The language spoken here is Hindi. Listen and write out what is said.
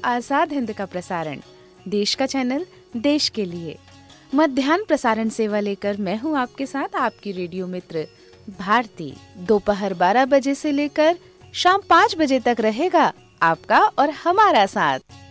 आजाद हिंद का प्रसारण, देश का चैनल देश के लिए। मध्याह्न प्रसारण सेवा लेकर मैं हूँ आपके साथ आपकी रेडियो मित्र भारती। दोपहर 12 बजे से लेकर शाम 5 बजे तक रहेगा आपका और हमारा साथ।